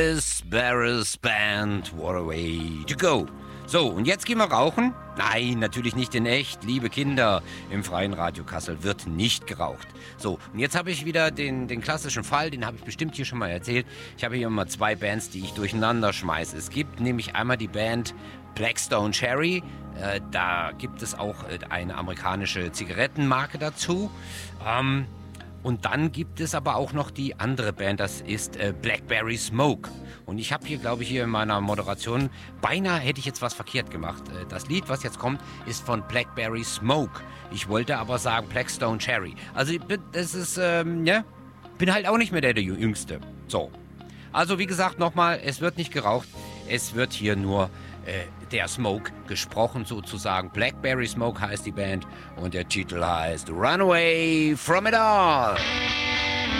Chris Barris Band, What a Way to Go. So, und jetzt gehen wir rauchen? Nein, natürlich nicht in echt, liebe Kinder. Im Freien Radio Kassel wird nicht geraucht. So, und jetzt habe ich wieder den klassischen Fall, den habe ich bestimmt hier schon mal erzählt. Ich habe hier immer zwei Bands, die ich durcheinander schmeiße. Es gibt nämlich einmal die Band Blackstone Cherry. Da gibt es auch eine amerikanische Zigarettenmarke dazu. Und dann gibt es aber auch noch die andere Band, das ist Blackberry Smoke. Und ich habe hier, glaube ich, hier in meiner Moderation, beinahe hätte ich jetzt was verkehrt gemacht. Das Lied, was jetzt kommt, ist von Blackberry Smoke. Ich wollte aber sagen Blackstone Cherry. Also das ist, ja, bin halt auch nicht mehr der Jüngste. So, also wie gesagt nochmal, es wird nicht geraucht, es wird hier nur der Smoke gesprochen sozusagen. Blackberry Smoke heißt die Band und der Titel heißt Runaway from It All.